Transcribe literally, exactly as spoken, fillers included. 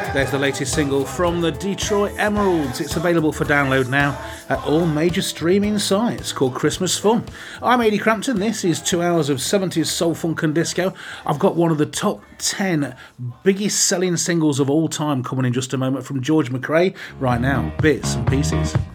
There's the latest single from the Detroit Emeralds. It's available for download now at all major streaming sites, called Christmas Fun. I'm Ady Crampton. This is two hours of seventies soul, funk and disco. I've got one of the top ten biggest selling singles of all time coming in just a moment from George McRae. Right now, Bits and Pieces.